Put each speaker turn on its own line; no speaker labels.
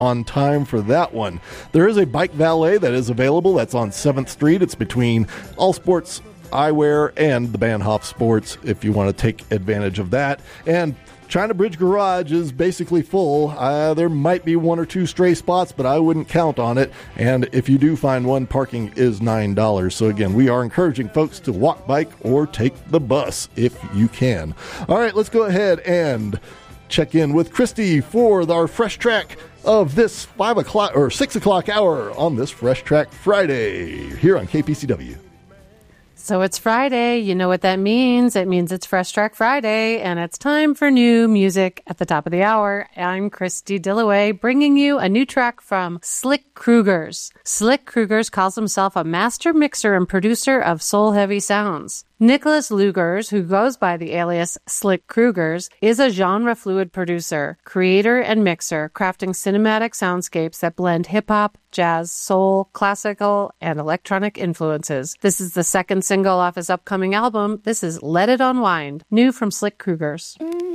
on time for that one. There is a bike valet that is available. That's on 7th Street. It's between All Sports Eyewear and the Bahnhof Sports if you want to take advantage of that. And China Bridge Garage is basically full. There might be one or two stray spots, but I wouldn't count on it. And if you do find one, parking is $9. So again, we are encouraging folks to walk, bike, or take the bus if you can. All right, let's go ahead and check in with Christy for our Fresh Track of this 5 o'clock or 6 o'clock hour on this Fresh Track Friday here on KPCW.
So it's Friday. You know what that means. It means it's Fresh Track Friday, and it's time for new music at the top of the hour. I'm Christy Dillaway, bringing you a new track from Slick Krugers. Slick Krugers calls himself a master mixer and producer of soul-heavy sounds. Nicholas Lugers, who goes by the alias Slick Krugers, is a genre-fluid producer, creator, and mixer, crafting cinematic soundscapes that blend hip-hop, jazz, soul, classical, and electronic influences. This is the second single off his upcoming album. This is Let It Unwind, new from Slick Krugers.